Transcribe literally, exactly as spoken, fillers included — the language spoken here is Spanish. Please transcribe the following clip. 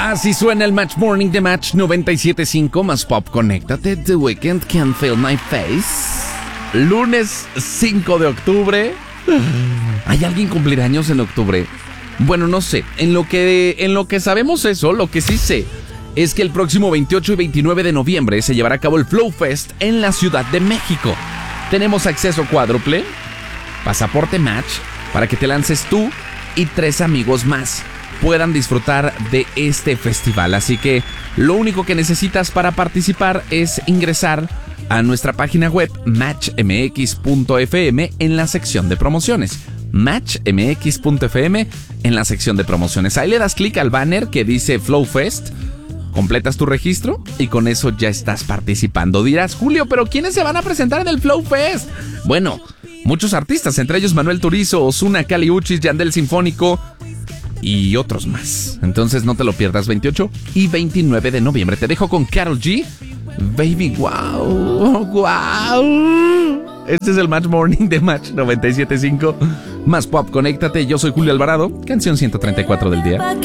Así suena el Match Morning de Match noventa y siete punto cinco más Pop. Conéctate. The Weeknd, Can't Feel My Face. Lunes cinco de octubre. ¿Hay alguien cumpleaños en octubre? Bueno, no sé. En lo que, en lo que sabemos eso, lo que sí sé es que el próximo veintiocho y veintinueve de noviembre se llevará a cabo el Flow Fest en la Ciudad de México. Tenemos acceso cuádruple, pasaporte Match, para que te lances tú y tres amigos más puedan disfrutar de este festival. Así que lo único que necesitas para participar es ingresar a nuestra página web match m x punto f m en la sección de promociones. match m x punto f m en la sección de promociones. Ahí le das clic al banner que dice Flow Fest, completas tu registro y con eso ya estás participando. Dirás, Julio, ¿pero quiénes se van a presentar en el Flow Fest? Bueno, muchos artistas, entre ellos Manuel Turizo, Ozuna, Kali Uchis, Yandel Sinfónico y otros más. Entonces no te lo pierdas, veintiocho y veintinueve de noviembre. Te dejo con Karol G. Baby, wow, wow. Este es el Match Morning de Match noventa y siete punto cinco. Más Pop, conéctate. Yo soy Julio Alvarado. Canción ciento treinta y cuatro del día.